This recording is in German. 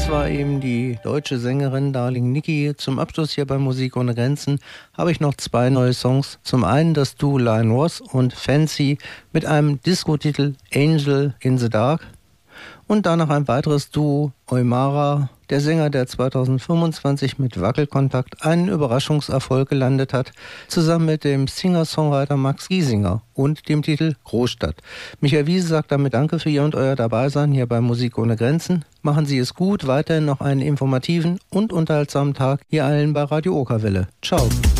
war eben die deutsche Sängerin Darling Nikki. Zum Abschluss hier bei Musik ohne Grenzen habe ich noch 2 neue Songs. Zum einen das Duo Lion Ross und Fancy mit einem Disco-Titel Angel in the Dark. Und danach ein weiteres Duo, Eumara, der Sänger, der 2025 mit Wackelkontakt einen Überraschungserfolg gelandet hat, zusammen mit dem Singer-Songwriter Max Giesinger und dem Titel Großstadt. Michael Wiese sagt damit Danke für Ihr und Euer Dabeisein hier bei Musik ohne Grenzen. Machen Sie es gut, weiterhin noch einen informativen und unterhaltsamen Tag hier allen bei Radio Okerwelle. Ciao.